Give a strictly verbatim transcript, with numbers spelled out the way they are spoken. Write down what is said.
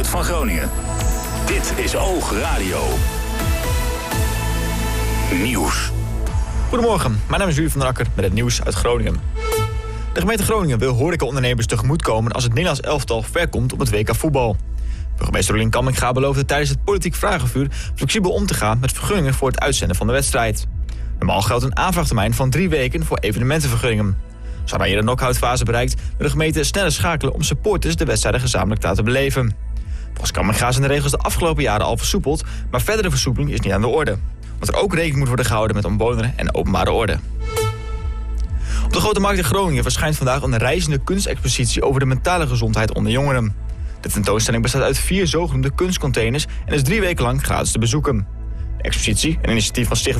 geluid van Groningen. Dit is Oog Radio. Nieuws. Goedemorgen, mijn naam is Jury van der Akker met het nieuws uit Groningen. De gemeente Groningen wil horecaondernemers tegemoetkomen als het Nederlands elftal ver komt op het W K voetbal. Burgemeester Rolien Kamminga beloofde tijdens het politiek vragenvuur flexibel om te gaan met vergunningen voor het uitzenden van de wedstrijd. Normaal geldt een aanvraagtermijn van drie weken voor evenementenvergunningen. Zodra je de knock-outfase bereikt, wil de gemeente sneller schakelen om supporters de wedstrijden gezamenlijk te laten beleven. Volgens Kamminga zijn de regels de afgelopen jaren al versoepeld, maar verdere versoepeling is niet aan de orde. Omdat er ook rekening moet worden gehouden met omwonenden en openbare orde. Op de Grote Markt in Groningen verschijnt vandaag een reizende kunstexpositie over de mentale gezondheid onder jongeren. De tentoonstelling bestaat uit vier zogenoemde kunstcontainers en is drie weken lang gratis te bezoeken. De expositie, een initiatief van Stichting